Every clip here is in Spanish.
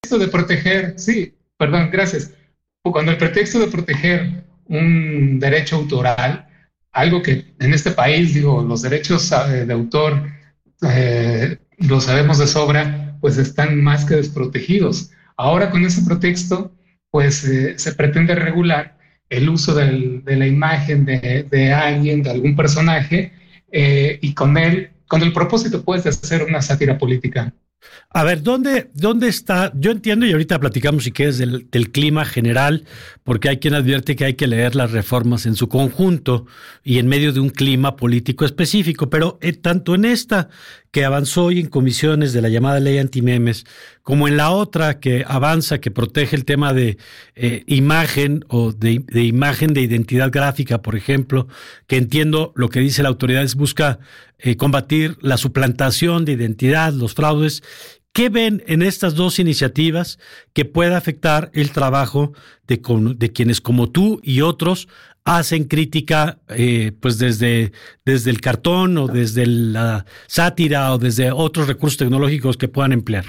de proteger, sí, perdón, gracias. Cuando el pretexto de proteger un derecho autoral, algo que en este país, digo, los derechos de autor, lo sabemos de sobra, pues están más que desprotegidos. Ahora con ese pretexto, pues se pretende regular el uso de la imagen de alguien, de algún personaje, y con él, con el propósito, pues, de hacer una sátira política. A ver, ¿dónde está? Yo entiendo y ahorita platicamos si quieres del clima general, porque hay quien advierte que hay que leer las reformas en su conjunto y en medio de un clima político específico, pero tanto en esta que avanzó hoy en comisiones de la llamada ley antimemes, como en la otra que avanza, que protege el tema de imagen o de imagen de identidad gráfica, por ejemplo, que entiendo lo que dice la autoridad es busca combatir la suplantación de identidad, los fraudes. ¿Qué ven en estas dos iniciativas que pueda afectar el trabajo de quienes como tú y otros hacen crítica pues desde el cartón o desde la sátira o desde otros recursos tecnológicos que puedan emplear?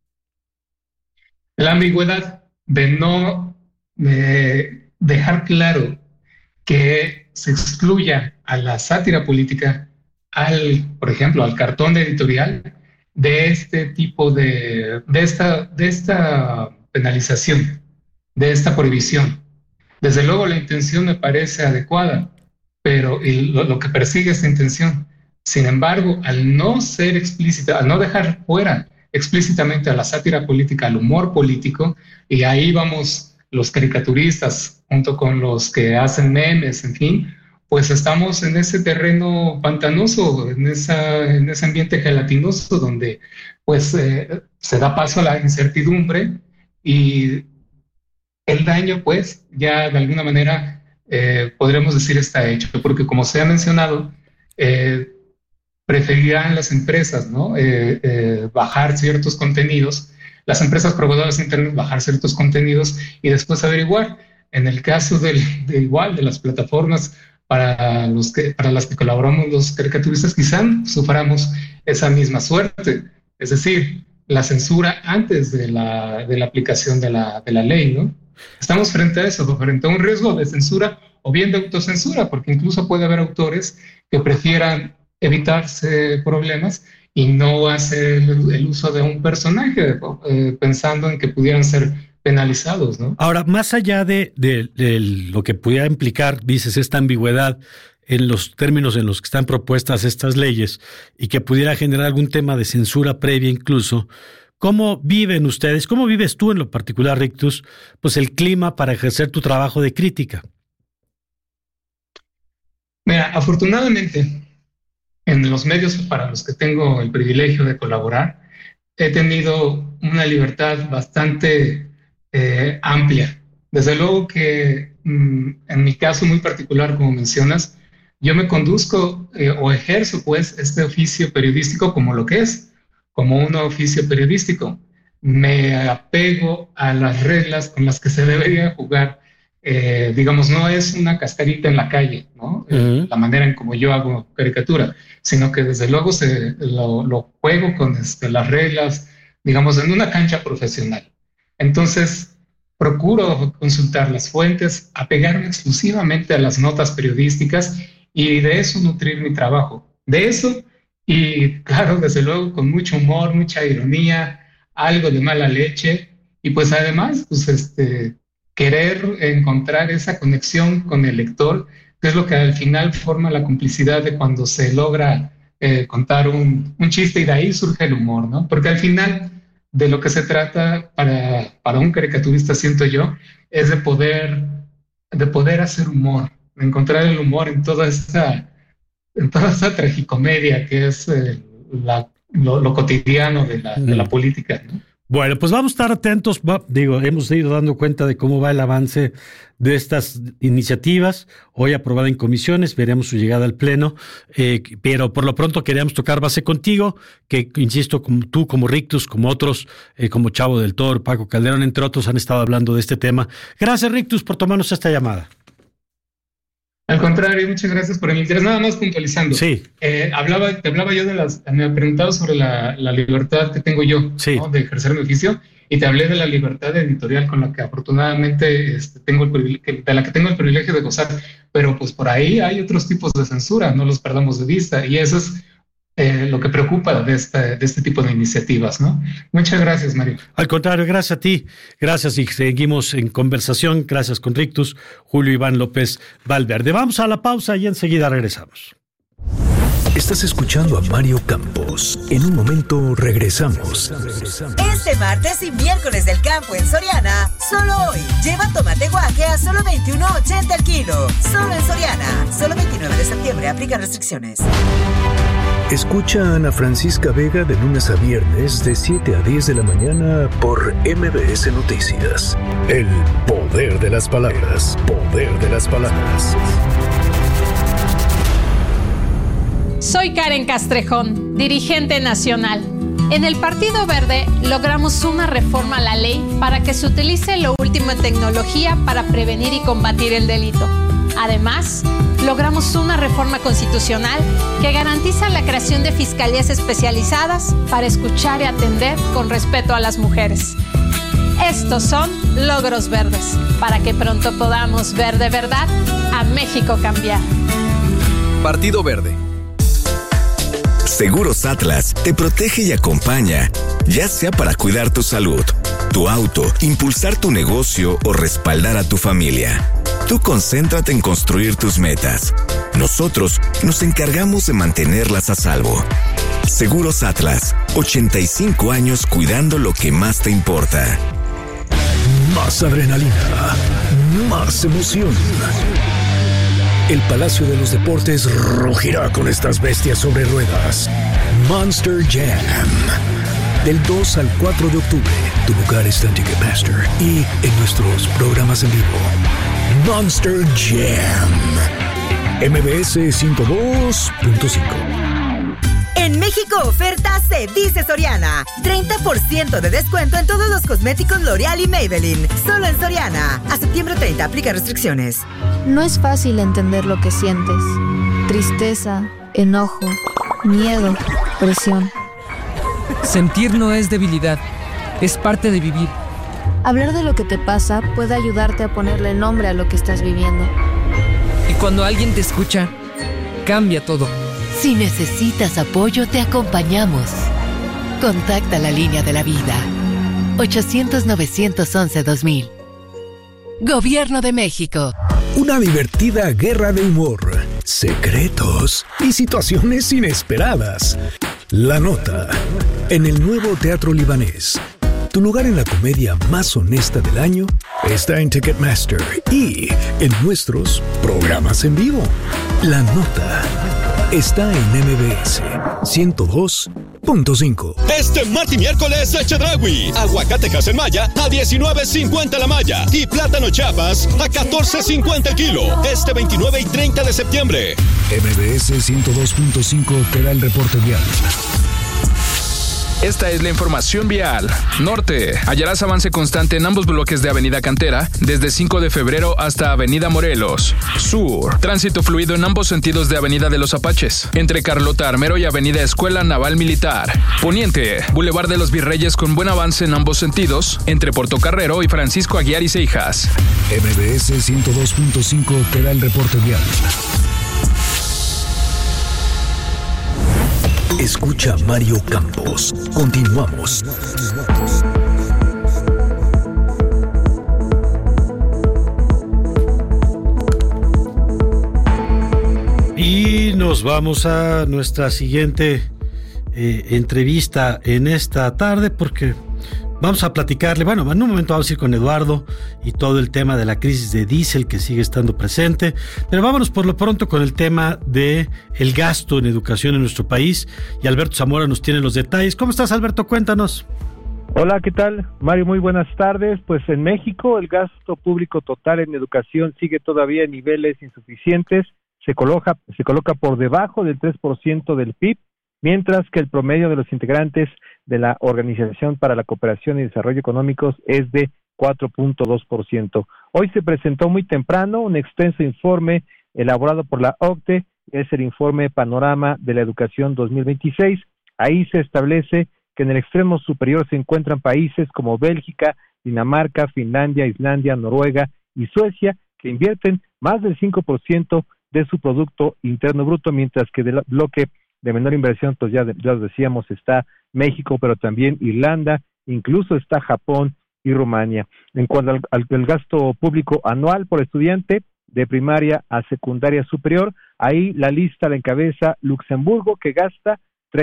La ambigüedad de no dejar claro que se excluya a la sátira política, por ejemplo, al cartón editorial, de este tipo de esta penalización, de esta prohibición. Desde luego la intención me parece adecuada, pero lo que persigue esta intención. Sin embargo, al no ser explícita, al no dejar fuera explícitamente a la sátira política, al humor político, y ahí vamos los caricaturistas junto con los que hacen memes, en fin, pues estamos en ese terreno pantanoso, en ese ambiente gelatinoso donde pues se da paso a la incertidumbre y el daño pues ya de alguna manera podremos decir está hecho, porque como se ha mencionado, preferirán las empresas, ¿no? Bajar ciertos contenidos, las empresas proveedoras de Internet bajar ciertos contenidos y después averiguar. En el caso de las plataformas para las que colaboramos los caricaturistas, quizá suframos esa misma suerte, es decir, la censura antes de la aplicación de la ley, ¿no? Estamos frente a eso, frente a un riesgo de censura o bien de autocensura, porque incluso puede haber autores que prefieran evitarse problemas y no hacer el uso de un personaje pensando en que pudieran ser penalizados, ¿no? Ahora, más allá de lo que pudiera implicar, dices, esta ambigüedad en los términos en los que están propuestas estas leyes y que pudiera generar algún tema de censura previa incluso, ¿cómo viven ustedes, cómo vives tú en lo particular, Rictus, pues el clima para ejercer tu trabajo de crítica? Mira, afortunadamente, en los medios para los que tengo el privilegio de colaborar, he tenido una libertad bastante amplia. Desde luego que en mi caso muy particular, como mencionas, yo me conduzco o ejerzo pues este oficio periodístico como lo que es, como un oficio periodístico. Me apego a las reglas con las que se debería jugar. Digamos, no es una cascarita en la calle, ¿no? La manera en como yo hago caricatura, sino que desde luego lo juego con las reglas, digamos, en una cancha profesional. Entonces, procuro consultar las fuentes, apegarme exclusivamente a las notas periodísticas y de eso nutrir mi trabajo. De eso, y claro, desde luego con mucho humor, mucha ironía, algo de mala leche, y pues además, pues querer encontrar esa conexión con el lector, que es lo que al final forma la complicidad de cuando se logra contar un chiste y de ahí surge el humor, ¿no? Porque al final de lo que se trata para un caricaturista, siento yo, es de poder hacer humor, de encontrar el humor en toda esa tragicomedia que es lo cotidiano de la política, ¿no? Bueno, pues vamos a estar atentos. Hemos ido dando cuenta de cómo va el avance de estas iniciativas, hoy aprobada en comisiones, veremos su llegada al Pleno, pero por lo pronto queríamos tocar base contigo, que insisto, como tú, como Rictus, como otros, como Chavo del Toro, Paco Calderón, entre otros, han estado hablando de este tema. Gracias, Rictus, por tomarnos esta llamada. Al contrario, muchas gracias por el interés. Nada más puntualizando. Sí. Te hablaba yo me preguntaba sobre la libertad que tengo yo, Sí. ¿no? De ejercer mi oficio, y te hablé de la libertad editorial con la que afortunadamente de la que tengo el privilegio de gozar. Pero pues por ahí hay otros tipos de censura, no los perdamos de vista, y eso es lo que preocupa de este tipo de iniciativas, ¿no? Muchas gracias, Mario. Al contrario, gracias a ti. Gracias y seguimos en conversación. Gracias con Rictus, Julio Iván López Valverde. Vamos a la pausa y enseguida regresamos. Estás escuchando a Mario Campos. En un momento regresamos. Este martes y miércoles del campo en Soriana, solo hoy, lleva tomate guaje a solo $21.80 el kilo. Solo en Soriana. Solo 29 de septiembre. Aplican restricciones. Escucha a Ana Francisca Vega de lunes a viernes de 7 a 10 de la mañana por MBS Noticias. El poder de las palabras. Poder de las palabras. Soy Karen Castrejón, dirigente nacional. En el Partido Verde logramos una reforma a la ley para que se utilice lo último en tecnología para prevenir y combatir el delito. Además, logramos una reforma constitucional que garantiza la creación de fiscalías especializadas para escuchar y atender con respeto a las mujeres. Estos son logros verdes, para que pronto podamos ver de verdad a México cambiar. Partido Verde. Seguros Atlas te protege y acompaña, ya sea para cuidar tu salud, tu auto, impulsar tu negocio o respaldar a tu familia. Tú concéntrate en construir tus metas. Nosotros nos encargamos de mantenerlas a salvo. Seguros Atlas, 85 años cuidando lo que más te importa. Más adrenalina, más emoción. El Palacio de los Deportes rugirá con estas bestias sobre ruedas. Monster Jam. Del 2 al 4 de octubre, tu lugar está en Ticketmaster y en nuestros programas en vivo. Monster Jam. MBS 102.5. En México oferta se dice Soriana. 30% de descuento en todos los cosméticos L'Oreal y Maybelline. Solo en Soriana. A septiembre 30 aplica restricciones. No es fácil entender lo que sientes. Tristeza, enojo, miedo, presión. Sentir no es debilidad, es parte de vivir. Hablar de lo que te pasa puede ayudarte a ponerle nombre a lo que estás viviendo. Y cuando alguien te escucha, cambia todo. Si necesitas apoyo, te acompañamos. Contacta la línea de la vida. 800-911-2000. Gobierno de México. Una divertida guerra de humor, secretos y situaciones inesperadas. La Nota, en el nuevo Teatro Libanés. Tu lugar en la comedia más honesta del año está en Ticketmaster y en nuestros programas en vivo. La Nota está en MBS 102.5. Este martes y miércoles a Chedraui. Aguacatejas en Maya a $19.50 la malla y plátano Chiapas a $14.50 el kilo. Este 29 y 30 de septiembre. MBS 102.5 te da el reporte vial. Esta es la información vial. Norte, hallarás avance constante en ambos bloques de Avenida Cantera, desde 5 de febrero hasta Avenida Morelos. Sur, tránsito fluido en ambos sentidos de Avenida de los Apaches, entre Carlota Armero y Avenida Escuela Naval Militar. Poniente, Boulevard de los Virreyes con buen avance en ambos sentidos, entre Portocarrero y Francisco Aguiar y Seijas. MBS 102.5 te da el reporte vial. Escucha Mario Campos. Continuamos. Y nos vamos a nuestra siguiente entrevista en esta tarde porque vamos a platicarle, bueno, en un momento vamos a ir con Eduardo y todo el tema de la crisis de diésel que sigue estando presente, pero vámonos por lo pronto con el tema de el gasto en educación en nuestro país y Alberto Zamora nos tiene los detalles. ¿Cómo estás, Alberto? Cuéntanos. Hola, ¿qué tal? Mario, muy buenas tardes. Pues en México el gasto público total en educación sigue todavía en niveles insuficientes, se coloca por debajo del 3% del PIB, mientras que el promedio de los integrantes de la Organización para la Cooperación y Desarrollo Económicos es de 4.2%. Hoy se presentó muy temprano un extenso informe elaborado por la OCDE, es el informe Panorama de la Educación 2026. Ahí se establece que en el extremo superior se encuentran países como Bélgica, Dinamarca, Finlandia, Islandia, Noruega y Suecia, que invierten más del 5% de su Producto Interno Bruto, mientras que del bloque de menor inversión, pues ya lo decíamos, está México, pero también Irlanda, incluso está Japón y Rumania. En cuanto al gasto público anual por estudiante, de primaria a secundaria superior, ahí la lista la encabeza Luxemburgo, que gasta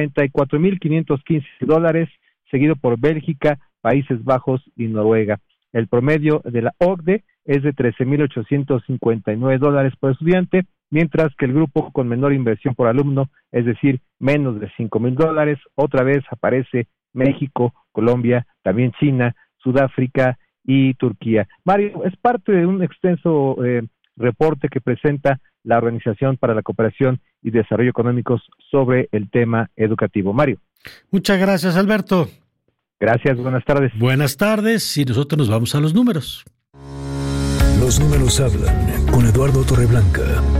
$34,515, seguido por Bélgica, Países Bajos y Noruega. El promedio de la OCDE es de $13,859 por estudiante, mientras que el grupo con menor inversión por alumno, es decir, menos de $5,000, otra vez aparece México, Colombia, también China, Sudáfrica y Turquía. Mario, es parte de un extenso reporte que presenta la Organización para la Cooperación y Desarrollo Económicos sobre el tema educativo. Mario. Muchas gracias, Alberto. Gracias, buenas tardes. Buenas tardes, y nosotros nos vamos a los números. Los números hablan con Eduardo Torreblanca.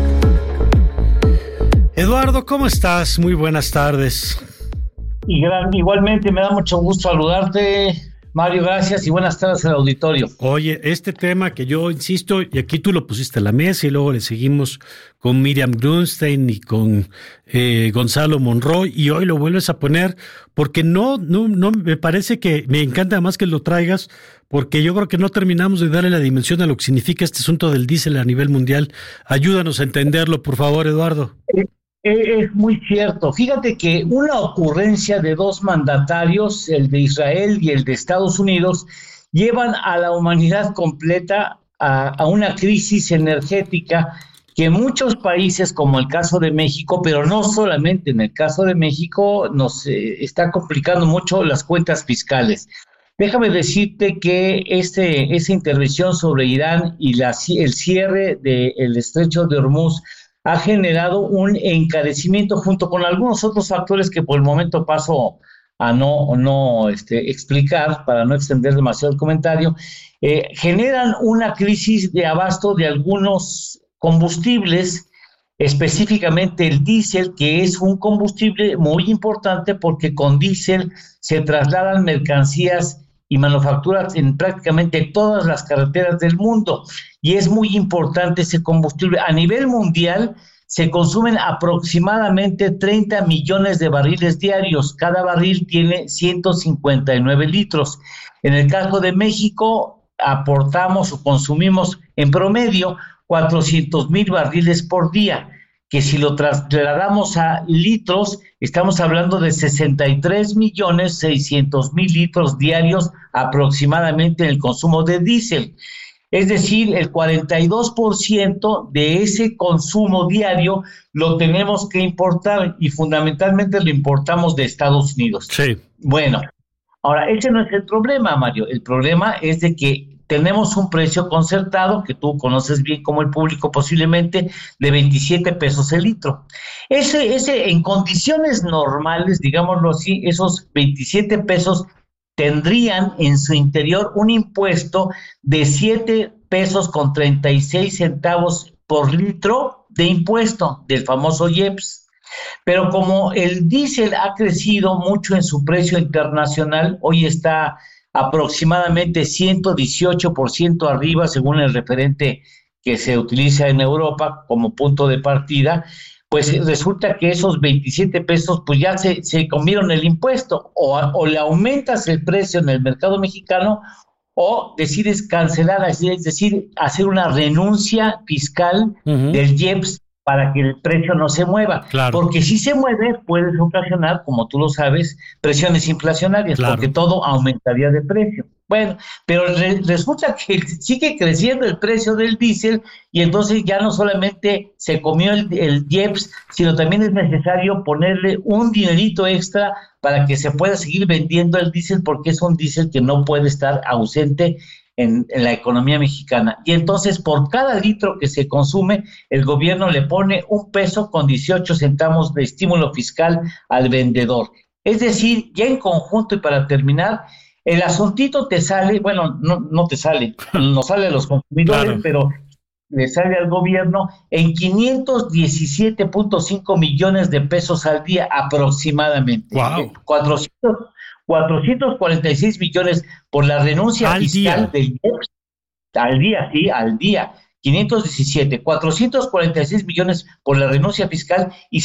Eduardo, ¿cómo estás? Muy buenas tardes. Igualmente, me da mucho gusto saludarte, Mario, gracias y buenas tardes al auditorio. Oye, este tema que yo insisto, y aquí tú lo pusiste a la mesa y luego le seguimos con Miriam Grunstein y con Gonzalo Monroy, y hoy lo vuelves a poner porque no me parece que me encanta más que lo traigas, porque yo creo que no terminamos de darle la dimensión a lo que significa este asunto del diésel a nivel mundial. Ayúdanos a entenderlo, por favor, Eduardo. Es muy cierto. Fíjate que una ocurrencia de dos mandatarios, el de Israel y el de Estados Unidos, llevan a la humanidad completa a una crisis energética que muchos países, como el caso de México, pero no solamente en el caso de México, nos está complicando mucho las cuentas fiscales. Déjame decirte que esa intervención sobre Irán y el cierre del estrecho de Hormuz ha generado un encarecimiento junto con algunos otros factores que por el momento paso a no explicar para no extender demasiado el comentario. Generan una crisis de abasto de algunos combustibles, específicamente el diésel, que es un combustible muy importante porque con diésel se trasladan mercancías y manufacturas en prácticamente todas las carreteras del mundo, y es muy importante ese combustible. A nivel mundial se consumen aproximadamente 30 millones de barriles diarios, cada barril tiene 159 litros. En el caso de México, aportamos o consumimos en promedio 400,000 barriles por día, que si lo trasladamos a litros, estamos hablando de 63,600,000 litros diarios aproximadamente en el consumo de diésel. Es decir, el 42% de ese consumo diario lo tenemos que importar y fundamentalmente lo importamos de Estados Unidos. Sí. Bueno, ahora, ese no es el problema, Mario. El problema es de que tenemos un precio concertado, que tú conoces bien como el público posiblemente, de 27 pesos el litro. Ese en condiciones normales, digámoslo así, esos 27 pesos tendrían en su interior un impuesto de 7 pesos con 36 centavos por litro de impuesto del famoso IEPS. Pero como el diésel ha crecido mucho en su precio internacional, hoy está aproximadamente 118% arriba según el referente que se utiliza en Europa como punto de partida, pues resulta que esos 27 pesos pues ya se comieron el impuesto, o le aumentas el precio en el mercado mexicano o decides cancelar, es decir, hacer una renuncia fiscal del IEPS para que el precio no se mueva. Claro. Porque si se mueve, puedes ocasionar, como tú lo sabes, presiones inflacionarias, claro, porque todo aumentaría de precio. Bueno, pero resulta que sigue creciendo el precio del diésel y entonces ya no solamente se comió el IEPS, sino también es necesario ponerle un dinerito extra para que se pueda seguir vendiendo el diésel, porque es un diésel que no puede estar ausente en la economía mexicana. Y entonces por cada litro que se consume, el gobierno le pone 1 peso con 18 centavos de estímulo fiscal al vendedor. Es decir, ya en conjunto y para terminar, el asuntito te sale, bueno, no te sale, nos sale a los consumidores, claro, pero le sale al gobierno en 517.5 millones de pesos al día aproximadamente. Wow. 446 millones por la renuncia al fiscal día. del IEPS. Al día. 517, 446 millones por la renuncia fiscal y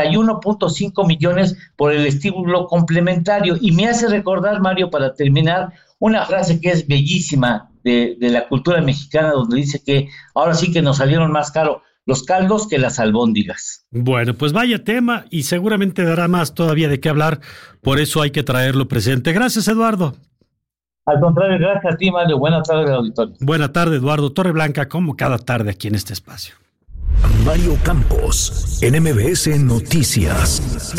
71.5 millones por el estímulo complementario. Y me hace recordar, Mario, para terminar, una frase que es bellísima de la cultura mexicana, donde dice que ahora sí que nos salieron más caro los caldos que las albóndigas. Bueno, pues vaya tema y seguramente dará más todavía de qué hablar, por eso hay que traerlo presente. Gracias, Eduardo. Al contrario, gracias a ti, Mario. Buenas tardes, auditorio. Buena tarde, Eduardo Torreblanca, como cada tarde aquí en este espacio. Mario Campos, en MBS Noticias.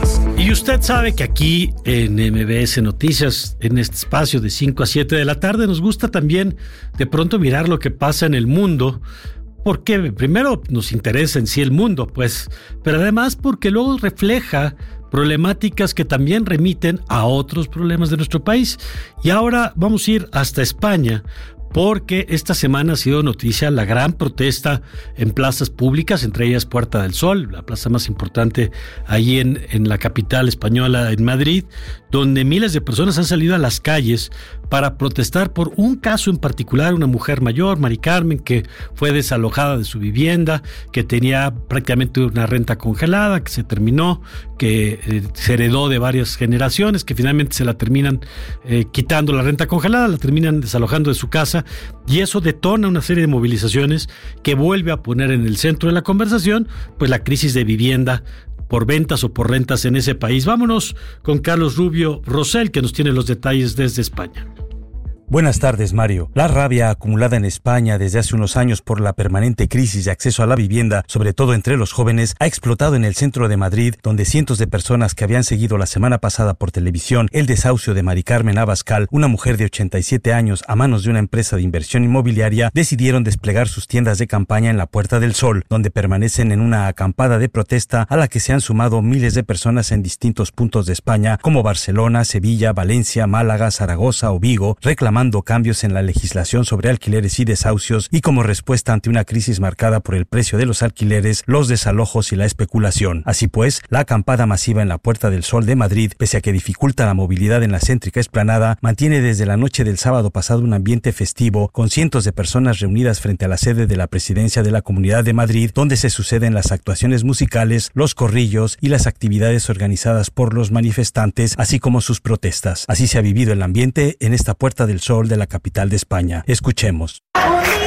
Y usted sabe que aquí en MBS Noticias, en este espacio de 5 a 7 de la tarde, nos gusta también de pronto mirar lo que pasa en el mundo, porque primero nos interesa en sí el mundo, pues, pero además porque luego refleja problemáticas que también remiten a otros problemas de nuestro país. Y ahora vamos a ir hasta España, porque esta semana ha sido noticia la gran protesta en plazas públicas, entre ellas Puerta del Sol, la plaza más importante allí en la capital española, en Madrid, donde miles de personas han salido a las calles para protestar por un caso en particular, una mujer mayor, Mari Carmen, que fue desalojada de su vivienda, que tenía prácticamente una renta congelada, que se terminó, que se heredó de varias generaciones, que finalmente se la terminan quitando la renta congelada, la terminan desalojando de su casa, y eso detona una serie de movilizaciones que vuelve a poner en el centro de la conversación pues la crisis de vivienda por ventas o por rentas en ese país. Vámonos con Carlos Rubio Rosell, que nos tiene los detalles desde España. Buenas tardes, Mario. La rabia acumulada en España desde hace unos años por la permanente crisis de acceso a la vivienda, sobre todo entre los jóvenes, ha explotado en el centro de Madrid, donde cientos de personas que habían seguido la semana pasada por televisión el desahucio de Mari Carmen Abascal, una mujer de 87 años a manos de una empresa de inversión inmobiliaria, decidieron desplegar sus tiendas de campaña en la Puerta del Sol, donde permanecen en una acampada de protesta a la que se han sumado miles de personas en distintos puntos de España, como Barcelona, Sevilla, Valencia, Málaga, Zaragoza o Vigo, reclamando cambios en la legislación sobre alquileres y desahucios y como respuesta ante una crisis marcada por el precio de los alquileres, los desalojos y la especulación. Así pues, la acampada masiva en la Puerta del Sol de Madrid, pese a que dificulta la movilidad en la céntrica explanada, mantiene desde la noche del sábado pasado un ambiente festivo, con cientos de personas reunidas frente a la sede de la Presidencia de la Comunidad de Madrid, donde se suceden las actuaciones musicales, los corrillos y las actividades organizadas por los manifestantes, así como sus protestas. Así se ha vivido el ambiente en esta Puerta del Sol de la capital de España. Escuchemos. Un día